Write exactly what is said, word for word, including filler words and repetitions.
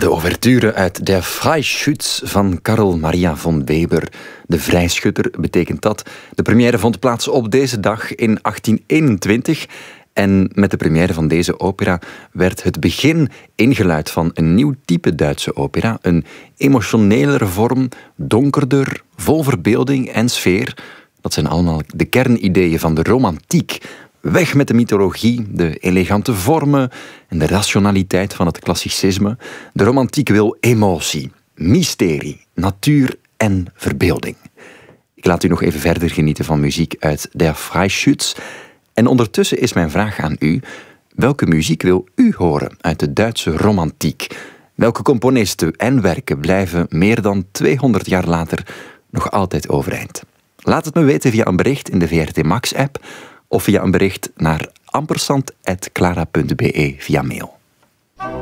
De ouverture uit Der Freischütz van Karl Maria von Weber. De vrijschutter betekent dat. De première vond plaats op deze dag in achttien eenentwintig. En met de première van deze opera werd het begin ingeluid van een nieuw type Duitse opera. Een emotionelere vorm, donkerder, vol verbeelding en sfeer. Dat zijn allemaal de kernideeën van de romantiek. Weg met de mythologie, de elegante vormen en de rationaliteit van het klassicisme. De romantiek wil emotie, mysterie, natuur en verbeelding. Ik laat u nog even verder genieten van muziek uit Der Freischütz. En ondertussen is mijn vraag aan u: welke muziek wil u horen uit de Duitse romantiek? Welke componisten en werken blijven meer dan tweehonderd jaar later nog altijd overeind? Laat het me weten via een bericht in de V R T Max app of via een bericht naar ampersand apenstaartje clara punt be via mail.